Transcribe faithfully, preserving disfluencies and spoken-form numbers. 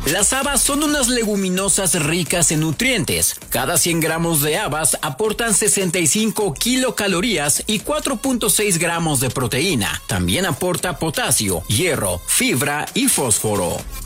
Las habas son unas leguminosas ricas en nutrientes. Cada cien gramos de habas aportan sesenta y cinco kilocalorías y cuatro punto seis gramos de proteína. También aporta potasio, hierro, fibra y fósforo.